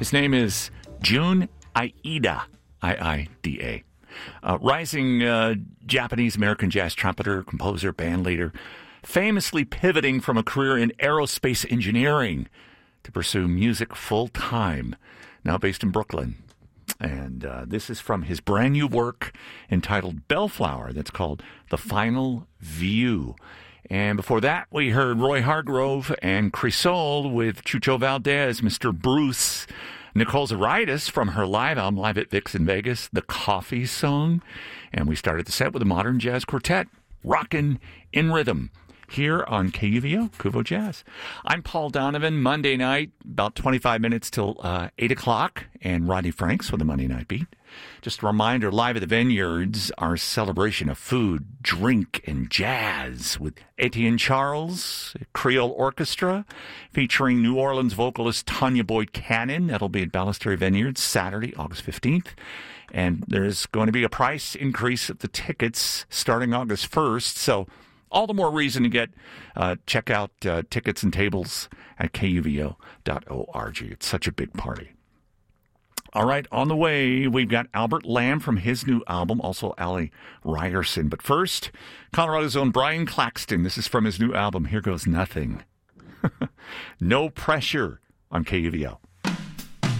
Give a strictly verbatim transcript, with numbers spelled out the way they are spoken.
His name is Jun Aida, I I D A. Uh, rising uh, Japanese-American jazz trumpeter, composer, band leader, famously pivoting from a career in aerospace engineering to pursue music full-time, now based in Brooklyn. And uh, this is from his brand new work entitled Bellflower, that's called The Final View. And before that, we heard Roy Hargrove and Crisol with Chucho Valdez, Mister Bruce, Nicole Zaritis from her live album, Live at Vic's in Vegas, The Coffee Song. And we started the set with a modern jazz quartet, Rockin' in Rhythm, here on K U V O, Kuvo Jazz. I'm Paul Donovan, Monday night, about twenty-five minutes till uh, eight o'clock, and Rodney Franks with the Monday Night Beat. Just a reminder, live at the Vineyards, our celebration of food, drink, and jazz with Etienne Charles, Creole Orchestra, featuring New Orleans vocalist Tanya Boyd Cannon. That'll be at Ballestery Vineyards Saturday, August fifteenth. And there's going to be a price increase of the tickets starting August first, so all the more reason to get uh, check out uh, tickets and tables at K U V O dot org. It's such a big party. All right, on the way, we've got Albert Lamb from his new album, also Allie Ryerson. But first, Colorado's own Brian Claxton. This is from his new album, Here Goes Nothing. No Pressure on K U V O.